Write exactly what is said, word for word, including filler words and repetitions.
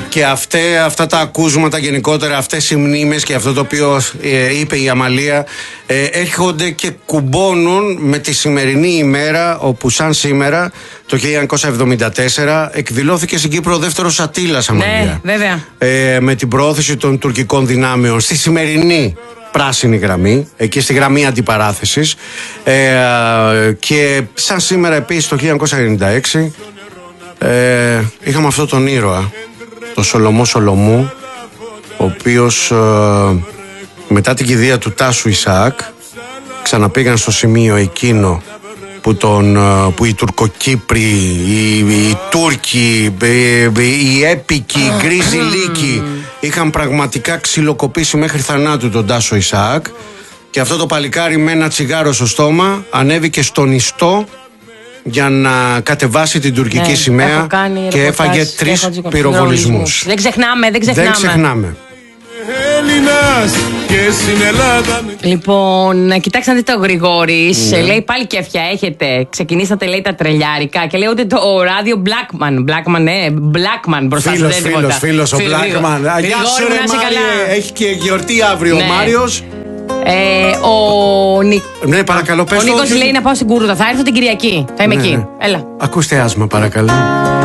και αυτέ, αυτά τα ακούσματα γενικότερα, αυτές οι μνήμες και αυτό το οποίο ε, είπε η Αμαλία ε, έρχονται και κουμπώνουν με τη σημερινή ημέρα, όπου σαν σήμερα το χίλια εννιακόσια εβδομήντα τέσσερα εκδηλώθηκε στην Κύπρο ο δεύτερος Αττήλας, Αμαλία. Ναι, βέβαια. Ε, με την προώθηση των τουρκικών δυνάμεων στη σημερινή πράσινη γραμμή, εκεί στη γραμμή αντιπαράθεσης, ε, και σαν σήμερα επίσης το χίλια εννιακόσια ενενήντα έξι ε, είχαμε αυτόν τον ήρωα, τον Σολομό Σολομού, ο οποίος ε, μετά την κηδεία του Τάσου Ισαάκ ξαναπήγαν στο σημείο εκείνο που, τον, που οι Τουρκοκύπροι, οι, οι Τούρκοι, οι, οι έπικοι, οι γκρίζοι λύκοι είχαν πραγματικά ξυλοκοπήσει μέχρι θανάτου τον Τάσο Ισαάκ, και αυτό το παλικάρι με ένα τσιγάρο στο στόμα ανέβηκε στον ιστό για να κατεβάσει την τουρκική, ναι, σημαία και έφαγε τρεις πυροβολισμούς. Δεν ξεχνάμε, δεν ξεχνάμε. Δεν ξεχνάμε. Λοιπόν, κοιτάξτε να δείτε, ο Γρηγόρης, ναι, λέει πάλι κέφια έχετε. Ξεκινήσατε, λέει, τα τρελιάρικα και λέει ότι το ράδιο Blackman. Blackman, ναι, Blackman μπροστά. Φίλος, φίλος, φίλος ο Blackman. Γεια σου ρε Μάριε, έχει και γιορτή αύριο, ναι, ο Μάριος. Ε, ο Νι... Ναι, παρακαλώ, πες. Ο Νίκος λέει να πάω στην Κούρδα. Θα έρθω την Κυριακή. Θα είμαι, ναι, εκεί. Έλα. Ακούστε άσμα, παρακαλώ.